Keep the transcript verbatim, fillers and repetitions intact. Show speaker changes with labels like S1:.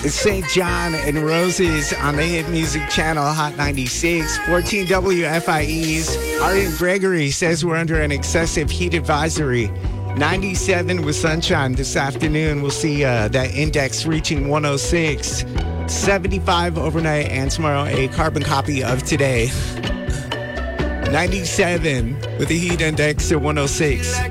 S1: Saint John and Roses on the Hit Music Channel, Hot ninety-six. fourteen W F I E's Arden Gregory says we're under an excessive heat advisory. ninety-seven with sunshine this afternoon. We'll see uh, that index reaching one oh six. seventy-five overnight, and tomorrow a carbon copy of today. ninety-seven with the heat index at one oh six.